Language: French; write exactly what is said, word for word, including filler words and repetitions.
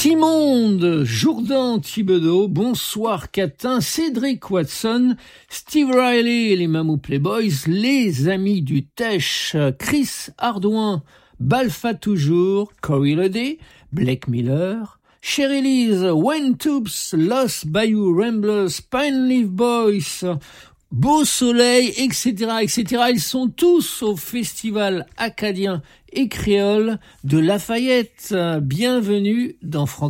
Timonde, Jourdan Thibodeau, Bonsoir Catin, Cédric Watson, Steve Riley et les Mamou Playboys, les amis du Tesh, Chris Ardouin, Balfa toujours, Corey Lodé, Blake Miller, Sherry Lise, Wayne Toops, Lost Bayou Ramblers, Pine Leaf Boys, Beau Soleil, et cetera, et cetera. Ils sont tous au Festival acadien et créole de Lafayette. Bienvenue dans Franck